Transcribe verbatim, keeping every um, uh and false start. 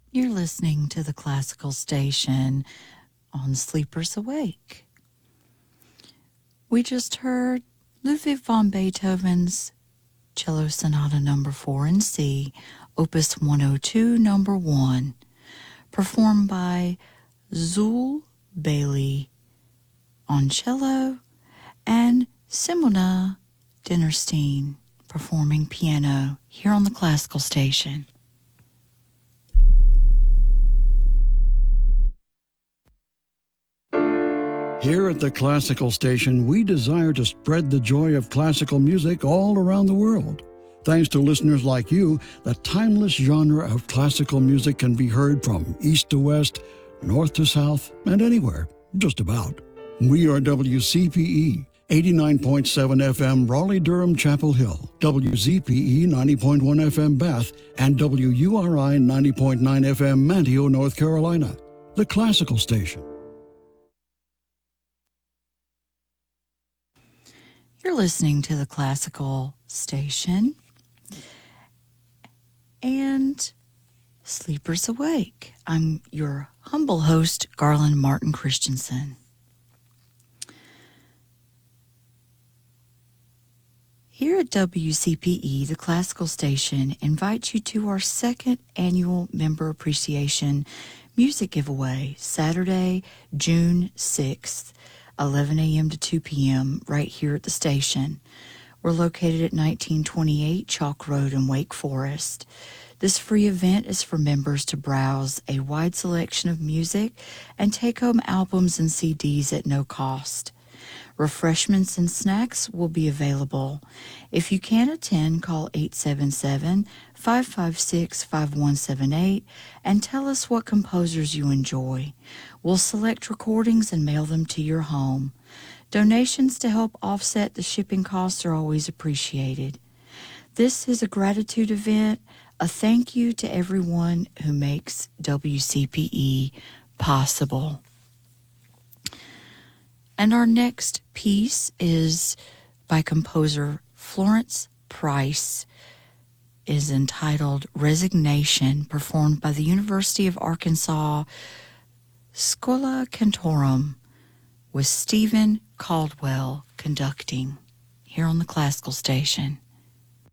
You're listening to the Classical Station on Sleepers Awake. We just heard Ludwig van Beethoven's Cello Sonata Number four in C, Opus one oh two, Number one, performed by Zul Bailey on cello and Simona Dinnerstein performing piano here on the Classical Station. Here at the Classical Station, we desire to spread the joy of classical music all around the world. Thanks to listeners like you, the timeless genre of classical music can be heard from east to west, north to south, and anywhere, just about. We are W C P E, eighty-nine point seven F M Raleigh-Durham Chapel Hill, W Z P E ninety point one F M Bath, and W U R I ninety point nine F M Manteo, North Carolina. The Classical Station. You're listening to the Classical Station and Sleepers Awake. I'm your humble host, Garland Martin Christensen. Here at W C P E, the Classical Station invites you to our second annual Member Appreciation Music Giveaway, Saturday, June sixth, eleven a.m. to two p.m. right here at the station. We're located at nineteen twenty-eight Chalk Road in Wake Forest. This free event is for members to browse a wide selection of music and take home albums and C Ds at no cost. Refreshments and snacks will be available. If you can't attend, call eight seven seven, five five six, five one seven eight and tell us what composers you enjoy. We'll select recordings and mail them to your home. Donations to help offset the shipping costs are always appreciated. This is a gratitude event, a thank you to everyone who makes W C P E possible. And our next piece is by composer Florence Price. It is entitled Resignation, performed by the University of Arkansas Schola Cantorum, with Stephen Caldwell conducting here on the Classical Station.